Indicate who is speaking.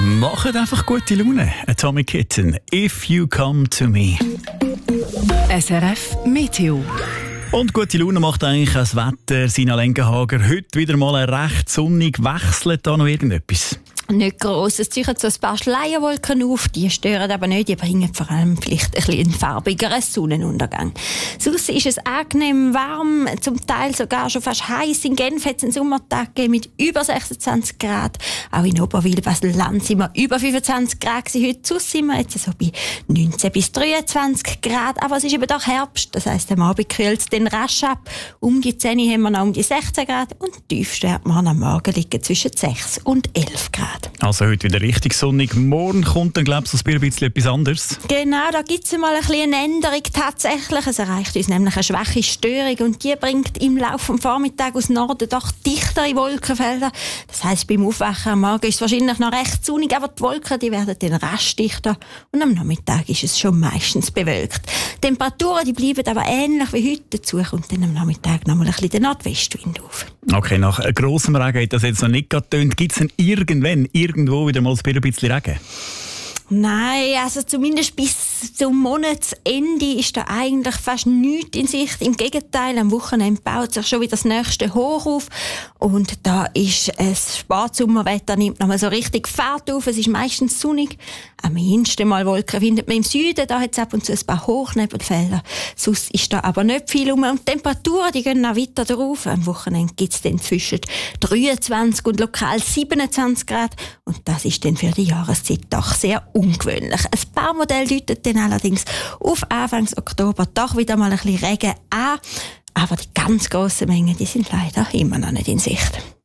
Speaker 1: Macht einfach gute Laune. Atomic Kitten, If You Come To Me.
Speaker 2: SRF Meteo.
Speaker 1: Und gute Laune macht eigentlich das Wetter. Sina Lengenhager, heute wieder mal recht sonnig. Wechselt da noch irgendetwas?
Speaker 3: Nicht gross. Es ziehen so ein paar Schleierwolken auf. Die stören aber nicht. Die bringen vor allem vielleicht ein bisschen einen farbigeren Sonnenuntergang. Sonst ist es angenehm warm, zum Teil sogar schon fast heiß. In Genf hat es einen Sommertag gegeben mit über 26 Grad. Auch in Oberwil, Basel-Land sind wir über 25 Grad gewesen. Heute sonst sind wir jetzt so bei 19 bis 23 Grad. Aber es ist eben doch Herbst. Das heisst, am Abend kühlt es dann rasch ab. Um die 10 haben wir noch um die 16 Grad. Und die tiefsten Werte am Morgen liegen zwischen 6 und 11 Grad.
Speaker 1: Also heute wieder richtig sonnig. Morgen kommt dann, glaube ich, ein bisschen etwas anderes.
Speaker 3: Genau, da gibt es mal ein bisschen eine Änderung tatsächlich. Es erreicht uns nämlich eine schwache Störung und die bringt im Laufe des Vormittags aus Norden doch dichtere Wolkenfelder. Das heisst, beim Aufwachen am Morgen ist es wahrscheinlich noch recht sonnig, aber die Wolken die werden dann rasch dichter und am Nachmittag ist es schon meistens bewölkt. Die Temperaturen die bleiben aber ähnlich wie heute. Dazu kommt dann am Nachmittag noch mal ein bisschen der Nordwestwind auf.
Speaker 1: Okay, nach grossem Regen hat das jetzt noch nicht getönt. Gibt es denn irgendwo wieder mal ein bisschen Regen?
Speaker 3: Nein, also zumindest bis zum Monatsende ist da eigentlich fast nichts in Sicht. Im Gegenteil, am Wochenende baut sich schon wieder das nächste Hoch auf. Und da ist es Spätsommerwetter, nimmt nochmal so richtig Fahrt auf. Es ist meistens sonnig. Am ehesten mal Wolken findet man im Süden. Da hat es ab und zu ein paar Hochnebelfelder. Sonst ist da aber nicht viel rum. Und die Temperaturen die gehen noch weiter drauf. Am Wochenende gibt es dann zwischen 23 und lokal 27 Grad. Und das ist dann für die Jahreszeit doch sehr ungewöhnlich. Ein paar Modelle deuten dann allerdings auf Anfang Oktober doch wieder mal ein bisschen Regen an. Aber die ganz grossen Mengen, die sind leider immer noch nicht in Sicht.